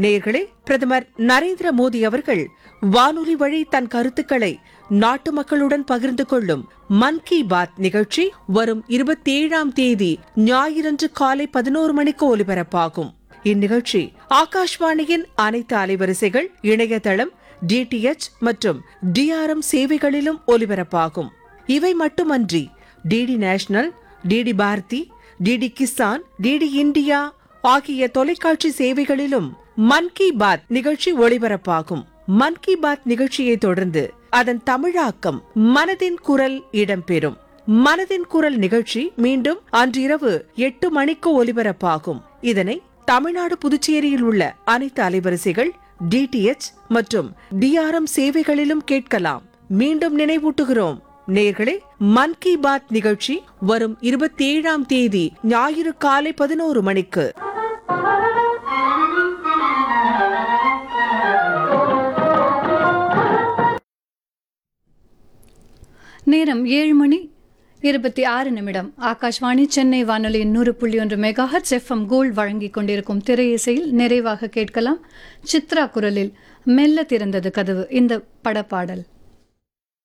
நேயர்களே, பிரதமர் நரேந்திர மோடி அவர்கள் வானொலி வழி தன் கருத்துக்களை நாட்டு மக்களுடன் பகிர்ந்து கொள்ளும் மன் கி பாத் நிகழ்ச்சி வரும் 27ஆம் தேதி ஞாயிறன்று காலை 11 மணிக்கு ஒலிபரப்பாகும். இந்நிகழ்ச்சி ஆகாஷ்வாணியின் அனைத்து அலைவரிசைகள், இணையதளம், டிடிஎச் மற்றும் டிஆர்எம் சேவைகளிலும் ஒலிபரப்பாகும். இவை மட்டுமன்றி DD national, DD Bharathi, DD Kisan, DD India ஆகிய தொலைக்காட்சி சேவைகளிலும் மன் கி பாத் நிகழ்ச்சி ஒளிபரப்பாகும். மன் கி பாத் நிகழ்ச்சியை தொடர்ந்து அதன் தமிழாக்கம் மனதின் குரல் இடம்பெறும். மனதின் குரல் நிகழ்ச்சி மீண்டும் அன்றிரவு 8 மணிக்கு ஒலிபரப்பாகும். இதனை தமிழ்நாடு, புதுச்சேரியில் உள்ள அனைத்து அலைவரிசைகள், டிடிஎச் மற்றும் டிஆர்எம் சேவைகளிலும் கேட்கலாம். மீண்டும் நினைவூட்டுகிறோம் நேயர்களே, மன் கி பாத் நிகழ்ச்சி வரும் 27ஆம் தேதி ஞாயிறு காலை 11 மணிக்கு. நேரம் 7:26. ஆகாஷ்வாணி சென்னை வானொலியின் 100.1 மெகாஹெர்ட்ஸ் எஃப்எம் கோல்ட் வழங்கிக் கொண்டிருக்கும் திரையிசையில் நிறைவாக கேட்கலாம் சித்ரா குரலில் மெல்ல திறந்தது கதவு இந்த படப்பாடல்.